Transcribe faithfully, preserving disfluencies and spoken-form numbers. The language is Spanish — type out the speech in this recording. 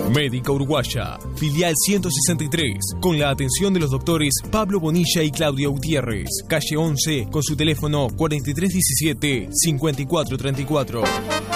Médica Uruguaya, filial ciento sesenta y tres, con la atención de los doctores Pablo Bonilla y Claudia Gutiérrez, calle once, con su teléfono cuatro tres uno siete, cinco cuatro tres cuatro.